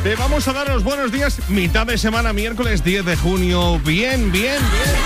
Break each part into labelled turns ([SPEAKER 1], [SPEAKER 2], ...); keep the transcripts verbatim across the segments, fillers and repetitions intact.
[SPEAKER 1] Te vamos a dar los buenos días, mitad de semana, miércoles diez de junio. Bien, bien,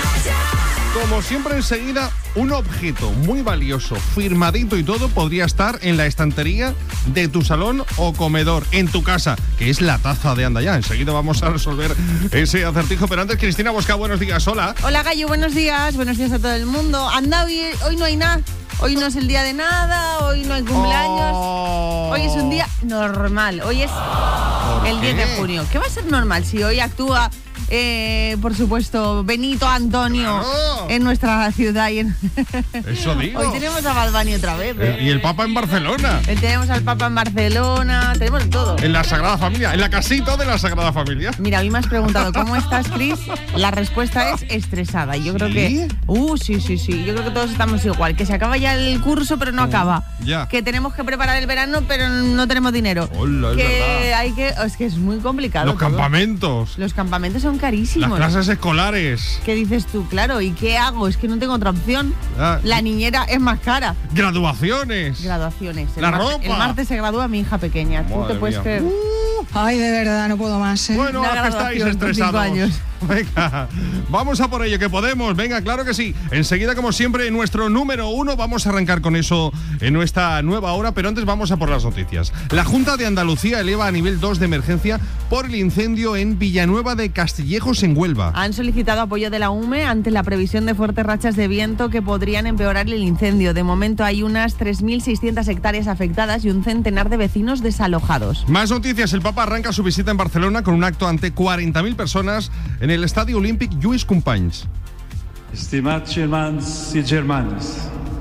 [SPEAKER 1] bien. Como siempre, enseguida, un objeto muy valioso, firmadito y todo, podría estar en la estantería de tu salón o comedor, en tu casa, que es la taza de Anda Ya. Enseguida vamos a resolver ese acertijo, pero antes, Cristina Bosca, buenos días, hola.
[SPEAKER 2] Hola, Gallo, buenos días, buenos días a todo el mundo. Anda, hoy, hoy no hay nada, hoy no es el día de nada, hoy no hay cumpleaños,
[SPEAKER 1] Oh.
[SPEAKER 2] hoy es un día normal, hoy es el diez de junio. ¿Qué va a ser normal si hoy actúa... Eh, por supuesto, Benito Antonio
[SPEAKER 1] Claro.
[SPEAKER 2] en nuestra ciudad y en...
[SPEAKER 1] Eso digo.
[SPEAKER 2] Hoy tenemos a Bad Bunny otra vez, ¿eh?
[SPEAKER 1] Y el Papa en Barcelona.
[SPEAKER 2] Eh, Tenemos al Papa en Barcelona, tenemos todo.
[SPEAKER 1] En la Sagrada Familia, en la casita de la Sagrada Familia.
[SPEAKER 2] Mira, hoy me has preguntado ¿cómo estás, Chris? La respuesta es estresada. Y yo creo
[SPEAKER 1] ¿Sí?
[SPEAKER 2] que... Uh, sí, sí, sí. Yo creo que todos estamos igual. Que se acaba ya el curso, pero no acaba.
[SPEAKER 1] ya.
[SPEAKER 2] Que tenemos que preparar el verano, pero no tenemos dinero.
[SPEAKER 1] Hola, es
[SPEAKER 2] que
[SPEAKER 1] verdad.
[SPEAKER 2] hay que... Es que es muy complicado
[SPEAKER 1] Los
[SPEAKER 2] todo.
[SPEAKER 1] campamentos.
[SPEAKER 2] Los campamentos son carísimos.
[SPEAKER 1] Las clases escolares.
[SPEAKER 2] ¿Qué dices tú? Claro, ¿y qué hago? Es que no tengo otra opción.
[SPEAKER 1] Ah,
[SPEAKER 2] La niñera es más cara.
[SPEAKER 1] Graduaciones.
[SPEAKER 2] Graduaciones. El
[SPEAKER 1] La
[SPEAKER 2] martes,
[SPEAKER 1] ropa.
[SPEAKER 2] El martes se gradúa mi hija pequeña. ¿Tú
[SPEAKER 1] Madre
[SPEAKER 2] te puedes
[SPEAKER 1] mía.
[SPEAKER 2] creer?
[SPEAKER 3] Ay, de verdad, no puedo más, ¿eh?
[SPEAKER 1] Bueno,
[SPEAKER 2] Una
[SPEAKER 1] ahora que estáis
[SPEAKER 2] graduación con cinco
[SPEAKER 1] estresados.
[SPEAKER 2] años.
[SPEAKER 1] Venga, vamos a por ello, que podemos. Venga, claro que sí. Enseguida, como siempre, nuestro número uno. Vamos a arrancar con eso en nuestra nueva hora, pero antes vamos a por las noticias. La Junta de Andalucía eleva a nivel dos de emergencia por el incendio en Villanueva de Castillejos, en Huelva.
[SPEAKER 2] Han solicitado apoyo de la U M E ante la previsión de fuertes rachas de viento que podrían empeorar el incendio. De momento hay unas tres mil seiscientas hectáreas afectadas y un centenar de vecinos desalojados.
[SPEAKER 1] Más noticias. El Papa arranca su visita en Barcelona con un acto ante cuarenta mil personas en el Estadio Olímpic Lluís Companys.
[SPEAKER 4] Estimats germans i germanes,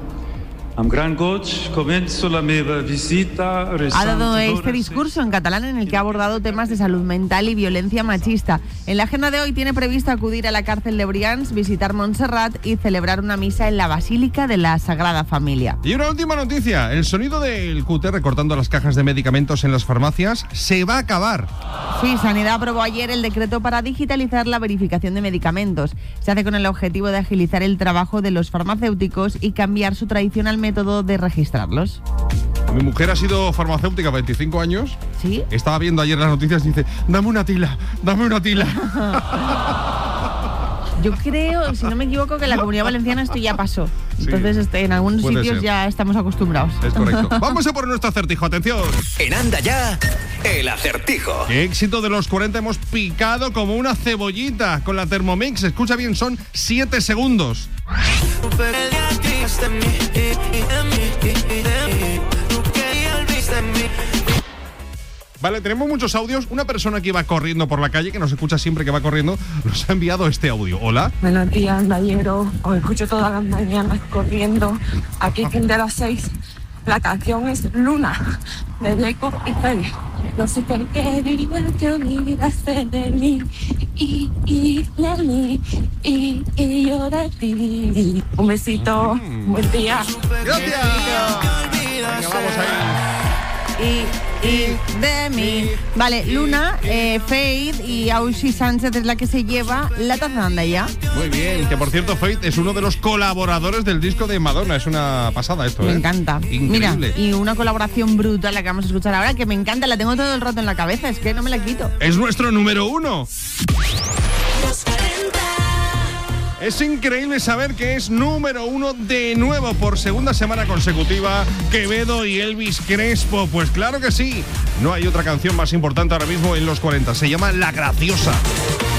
[SPEAKER 4] amb gran goig començo la meva visita
[SPEAKER 2] Ha dado este discurso en catalán en el que ha abordado temas de salud mental y violencia machista. En la agenda de hoy tiene previsto acudir a la cárcel de Brians, visitar Montserrat y celebrar una misa en la Basílica de la Sagrada Familia.
[SPEAKER 1] Y una última noticia. El sonido del cúter recortando las cajas de medicamentos en las farmacias se va a acabar.
[SPEAKER 2] Sí, Sanidad aprobó ayer el decreto para digitalizar la verificación de medicamentos. Se hace con el objetivo de agilizar el trabajo de los farmacéuticos y cambiar su tradicional método de registrarlos.
[SPEAKER 1] Mi mujer ha sido farmacéutica veinticinco años.
[SPEAKER 2] ¿Sí?
[SPEAKER 1] Estaba viendo ayer las noticias y dice, dame una tila, dame una tila.
[SPEAKER 2] Yo creo, si no me equivoco, que en la Comunidad Valenciana esto ya pasó.
[SPEAKER 1] Sí,
[SPEAKER 2] Entonces, este, en algunos
[SPEAKER 1] puede
[SPEAKER 2] sitios
[SPEAKER 1] ser.
[SPEAKER 2] ya estamos acostumbrados.
[SPEAKER 1] Es correcto. Vamos a por nuestro acertijo, atención.
[SPEAKER 5] En Anda Ya, el acertijo.
[SPEAKER 1] Qué éxito de los cuarenta, hemos picado como una cebollita con la Thermomix. Escucha bien, son siete segundos. Vale, tenemos muchos audios. Una persona que iba corriendo por la calle, que nos escucha siempre que va corriendo, nos ha enviado este audio. Hola.
[SPEAKER 6] Buenos días, Gallero. Os escucho todas las mañanas corriendo. Aquí en de las seis. La canción es Luna, de Jacob y Feli. No sé qué quería que olvidaste de mí. Y, y, de mí. Y, y yo de ti. Un besito.
[SPEAKER 1] Mm.
[SPEAKER 6] Buen día.
[SPEAKER 1] Gracias. Venga, vamos ahí.
[SPEAKER 2] Y, y de mí. Vale, Luna, eh, Faith y Ausi Sánchez es la que se lleva la taza de Anda Ya.
[SPEAKER 1] Muy bien, que por cierto, Faith es uno de los colaboradores del disco de Madonna. Es una pasada esto,
[SPEAKER 2] Me
[SPEAKER 1] ¿eh?
[SPEAKER 2] encanta.
[SPEAKER 1] Increíble.
[SPEAKER 2] Mira, y una colaboración brutal la que vamos a escuchar ahora, que me encanta, la tengo todo el rato en la cabeza, es que no me la quito.
[SPEAKER 1] Es nuestro número uno. Es increíble saber que es número uno de nuevo por segunda semana consecutiva Quevedo y Elvis Crespo. Pues claro que sí, no hay otra canción más importante ahora mismo en los cuarenta. Se llama La Graciosa.